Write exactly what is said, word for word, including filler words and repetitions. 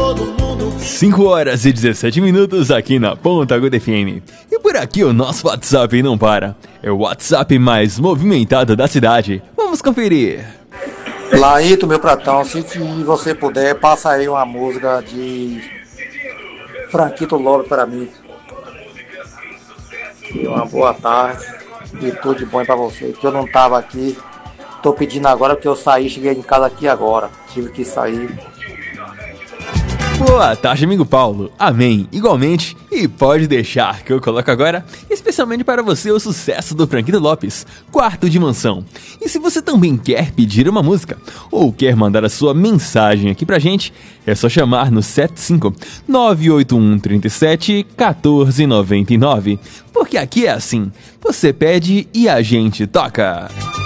cinco horas e dezessete minutos aqui na Ponta Aguda F M. E por aqui o nosso WhatsApp não para. É o WhatsApp mais movimentado da cidade. Vamos conferir. Laíto, meu pratão, se você puder, passa aí uma música de Franquito Lopes para mim. E uma boa tarde e tudo de bom para você. Que eu não tava aqui. Tô pedindo agora porque eu saí, cheguei em casa aqui agora. Tive que sair. Boa tarde, amigo Paulo. Amém. Igualmente. E pode deixar que eu coloco agora, especialmente para você, o sucesso do Franquito Lopes, Quarto de Mansão. E se você também quer pedir uma música, ou quer mandar a sua mensagem aqui pra gente, é só chamar no sete cinco nove oito um três sete um quatro nove nove. Porque aqui é assim, você pede e a gente toca.